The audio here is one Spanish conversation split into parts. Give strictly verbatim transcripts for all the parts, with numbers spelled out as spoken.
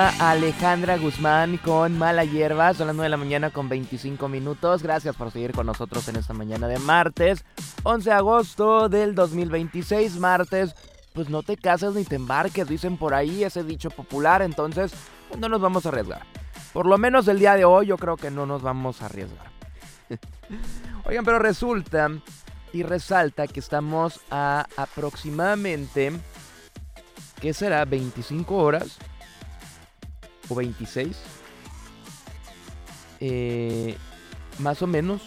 Alejandra Guzmán con Mala Hierba. Son las nueve de la mañana con veinticinco minutos. Gracias por seguir con nosotros en esta mañana de martes once de agosto del dos mil veintiséis. Martes, pues no te cases ni te embarques, dicen por ahí ese dicho popular. Entonces, pues no nos vamos a arriesgar. Por lo menos el día de hoy yo creo que no nos vamos a arriesgar. Oigan, pero resulta y resalta que estamos a aproximadamente, ¿qué será? veinticinco horas o veintiséis, eh, más o menos.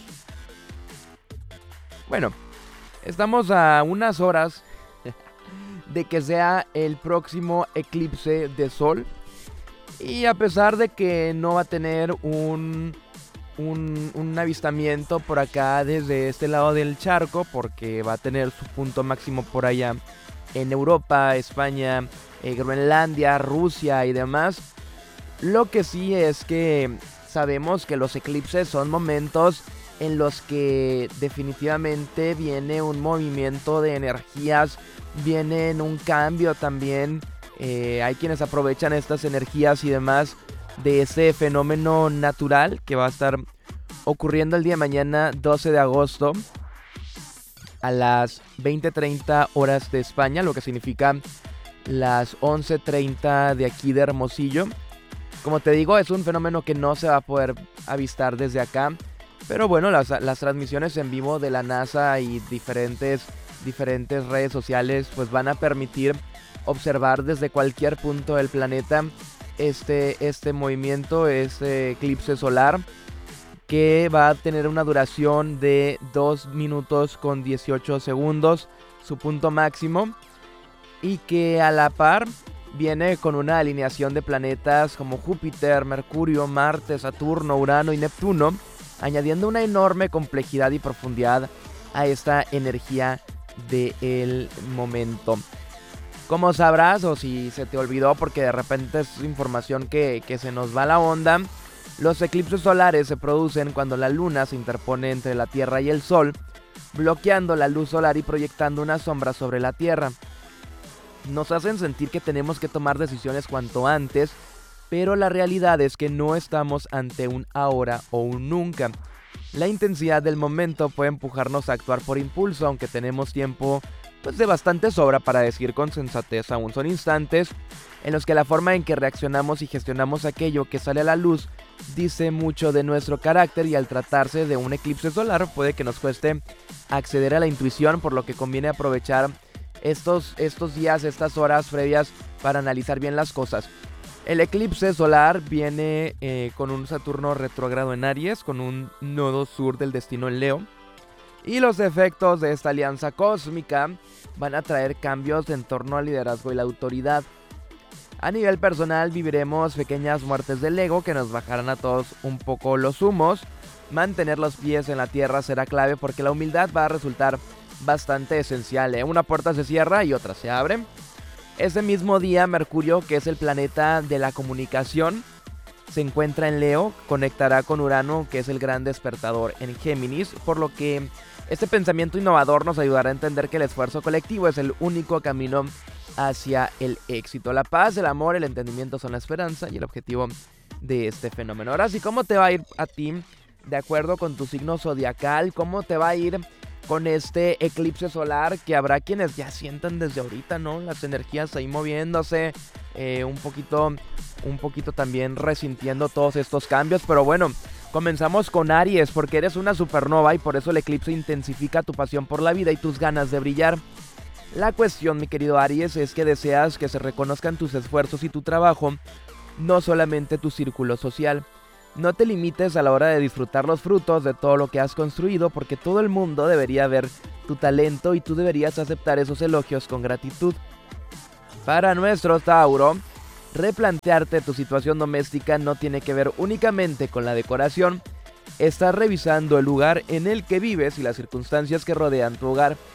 Bueno, estamos a unas horas de que sea el próximo eclipse de sol. Y a pesar de que no va a tener un, un, un avistamiento por acá desde este lado del charco, porque va a tener su punto máximo por allá en Europa, España, eh, Groenlandia, Rusia y demás. Lo que sí es que sabemos que los eclipses son momentos en los que definitivamente viene un movimiento de energías, viene un cambio también. Eh, hay quienes aprovechan estas energías y demás de ese fenómeno natural que va a estar ocurriendo el día de mañana, doce de agosto, a las veinte treinta horas de España, lo que significa las once treinta de aquí de Hermosillo. Como te digo, es un fenómeno que no se va a poder avistar desde acá. Pero bueno, las, las transmisiones en vivo de la NASA y diferentes, diferentes redes sociales pues van a permitir observar desde cualquier punto del planeta este, este movimiento, este eclipse solar, que va a tener una duración de dos minutos con dieciocho segundos, su punto máximo, y que a la par viene con una alineación de planetas como Júpiter, Mercurio, Marte, Saturno, Urano y Neptuno, añadiendo una enorme complejidad y profundidad a esta energía del momento. Como sabrás, o si se te olvidó porque de repente es información que, que se nos va la onda, los eclipses solares se producen cuando la luna se interpone entre la Tierra y el Sol, bloqueando la luz solar y proyectando una sombra sobre la Tierra. Nos hacen sentir que tenemos que tomar decisiones cuanto antes, pero la realidad es que no estamos ante un ahora o un nunca. La intensidad del momento puede empujarnos a actuar por impulso, aunque tenemos tiempo pues de bastante sobra para decir con sensatez. Aún son instantes en los que la forma en que reaccionamos y gestionamos aquello que sale a la luz dice mucho de nuestro carácter, y al tratarse de un eclipse solar puede que nos cueste acceder a la intuición, por lo que conviene aprovechar Estos, estos días, estas horas previas para analizar bien las cosas. El eclipse solar viene eh, con un Saturno retrógrado en Aries, con un nodo sur del destino en Leo. Y los efectos de esta alianza cósmica van a traer cambios en torno al liderazgo y la autoridad. A nivel personal viviremos pequeñas muertes del ego que nos bajarán a todos un poco los humos. Mantener los pies en la tierra será clave, porque la humildad va a resultar bastante esencial, ¿eh? Una puerta se cierra y otra se abre. Ese mismo día, Mercurio, que es el planeta de la comunicación, se encuentra en Leo, conectará con Urano, que es el gran despertador, en Géminis, por lo que este pensamiento innovador nos ayudará a entender que el esfuerzo colectivo es el único camino hacia el éxito. La paz, el amor, el entendimiento son la esperanza y el objetivo de este fenómeno. Ahora sí, ¿cómo te va a ir a ti de acuerdo con tu signo zodiacal? ¿Cómo te va a ir con este eclipse solar? Que habrá quienes ya sientan desde ahorita, ¿no? Las energías ahí moviéndose, eh, un poquito, un poquito también resintiendo todos estos cambios. Pero bueno, comenzamos con Aries, porque eres una supernova y por eso el eclipse intensifica tu pasión por la vida y tus ganas de brillar. La cuestión, mi querido Aries, es que deseas que se reconozcan tus esfuerzos y tu trabajo, no solamente tu círculo social. No te limites a la hora de disfrutar los frutos de todo lo que has construido, porque todo el mundo debería ver tu talento y tú deberías aceptar esos elogios con gratitud. Para nuestro Tauro, replantearte tu situación doméstica no tiene que ver únicamente con la decoración. Estás revisando el lugar en el que vives y las circunstancias que rodean tu hogar.